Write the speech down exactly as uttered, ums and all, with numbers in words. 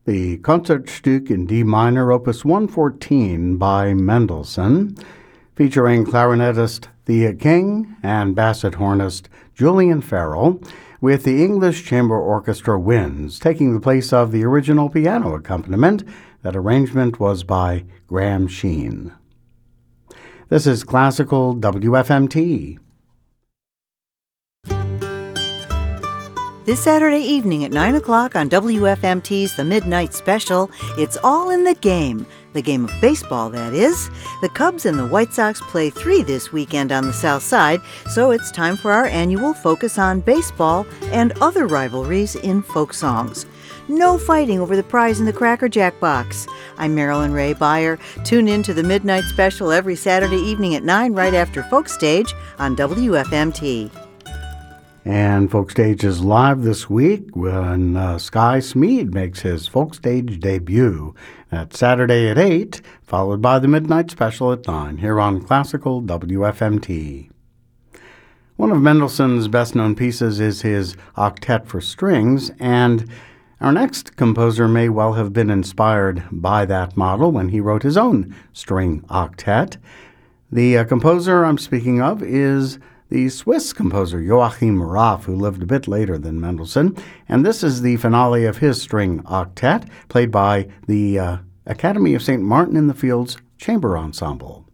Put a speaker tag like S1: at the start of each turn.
S1: the Concertstück in D minor, opus one fourteen by Mendelssohn, featuring clarinetist Thea King and basset hornist Julian Farrell, with the English Chamber Orchestra Winds taking the place of the original piano accompaniment. That arrangement was by Graham Sheen. This is Classical W F M T.
S2: This Saturday evening at nine o'clock on W F M T's The Midnight Special, it's all in the game. The game of baseball, that is. The Cubs and the White Sox play three this weekend on the South Side, so it's time for our annual focus on baseball and other rivalries in folk songs. No fighting over the prize in the Cracker Jack box. I'm Marilyn Ray Beyer. Tune in to The Midnight Special every Saturday evening at nine right after Folk Stage on W F M T.
S1: And Folk Stage is live this week when uh, Sky Smead makes his Folk Stage debut. That's Saturday at eight, followed by the Midnight Special at nine, here on Classical W F M T. One of Mendelssohn's best-known pieces is his Octet for Strings, and our next composer may well have been inspired by that model when he wrote his own string octet. The uh, composer I'm speaking of is the Swiss composer Joachim Raff, who lived a bit later than Mendelssohn, and this is the finale of his string octet, played by the uh, Academy of Saint Martin in the Fields Chamber Ensemble.